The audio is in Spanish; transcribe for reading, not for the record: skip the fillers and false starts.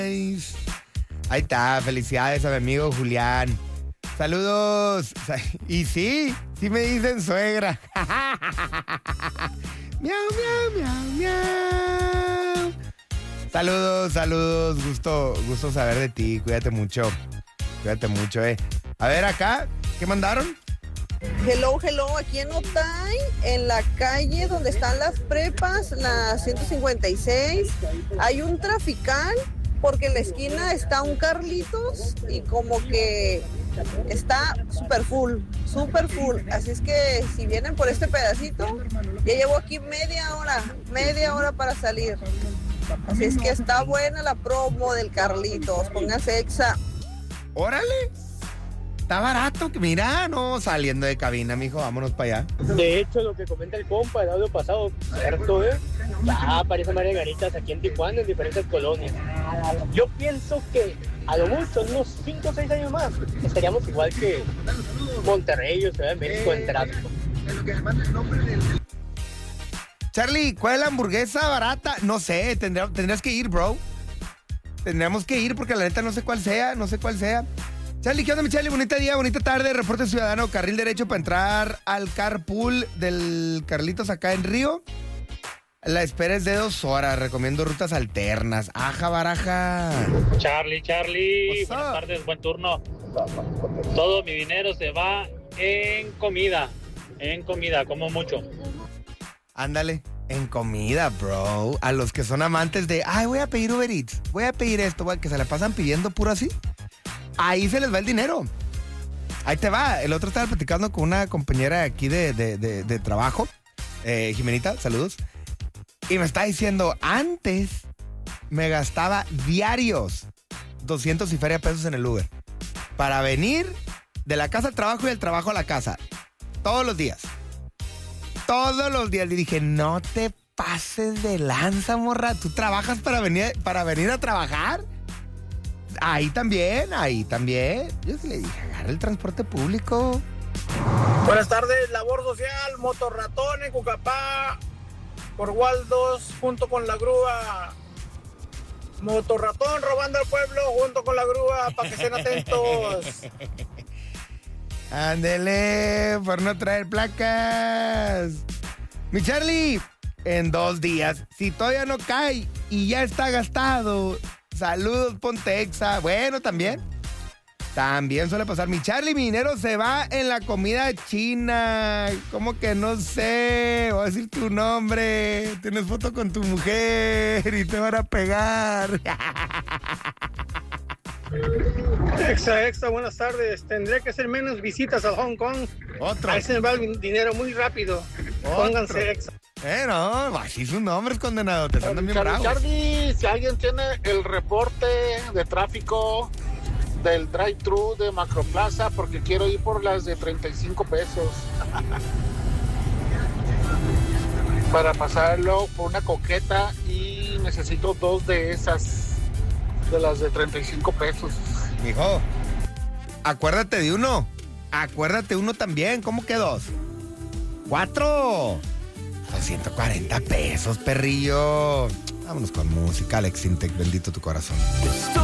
Ahí está, felicidades a mi amigo Julián. Saludos. Y sí me dicen suegra. Miau, miau, miau, miau. Saludos. Gusto saber de ti. Cuídate mucho, A ver, acá, ¿qué mandaron? Hello, aquí en Otay, en la calle donde están las prepas, la 156, hay un trafical porque en la esquina está un Carlitos y como que está súper full, así es que si vienen por este pedacito, ya llevo aquí media hora para salir, así es que está buena la promo del Carlitos, póngase exa. ¡Órale! Está barato, mira, no, saliendo de cabina, mijo, vámonos para allá. De hecho, lo que comenta el compa, el audio pasado, cierto, ya aparecen varias garitas aquí en Tijuana, en diferentes colonias. Yo pienso que a lo mucho, unos 5 o 6 años más, estaríamos igual que Monterrey o Ciudad de México en tráfico. Charlie, ¿cuál es la hamburguesa barata? No sé, tendrías que ir, bro. Tendríamos que ir porque la neta no sé cuál sea. Charlie, ¿qué onda, mi Charlie? Bonita día, bonita tarde. Reporte ciudadano, carril derecho para entrar al carpool del Carlitos acá en Río. La espera es de 2 horas. Recomiendo rutas alternas. Aja, baraja. Charlie, buenas tardes, buen turno. Todo mi dinero se va en comida, como mucho. Ándale, en comida, bro. A los que son amantes de, voy a pedir Uber Eats, voy a pedir esto, que se la pasan pidiendo puro así. Ahí se les va el dinero. Ahí te va. El otro estaba platicando con una compañera aquí de trabajo, Jimenita, saludos. Y me está diciendo, antes me gastaba diarios 200 y feria pesos en el Uber. Para venir de la casa al trabajo y del trabajo a la casa. Todos los días. Le dije, no te pases de lanza, morra. ¿Tú trabajas para venir a trabajar? Ahí también. Yo sí le dije, agarra el transporte público. Buenas tardes, labor social, motorratón en Cucapá, por Waldos, junto con la grúa. Motorratón robando al pueblo, junto con la grúa, para que estén atentos. Ándele, por no traer placas. Mi Charlie, en 2 días, si todavía no cae y ya está gastado, saludos, ponte exa. Bueno, también suele pasar. Mi Charlie, mi dinero se va en la comida china. ¿Cómo que no sé? Voy a decir tu nombre. Tienes foto con tu mujer y te van a pegar. Exa, buenas tardes. Tendré que hacer menos visitas a Hong Kong. Otro. Ahí se me va el dinero muy rápido. Pónganse exa. No, así sus nombres, condenado. Te andan bien bravos. Charlie, si alguien tiene el reporte de tráfico del drive-thru de Macroplaza, porque quiero ir por las de 35 pesos. Para pasarlo por una coqueta y necesito 2 de esas. De las de 35 pesos. Mijo, acuérdate de uno. Acuérdate uno también. ¿Cómo que 2? 4. Son 140 pesos, perrillo. Vámonos con música, Alex Intec, bendito tu corazón.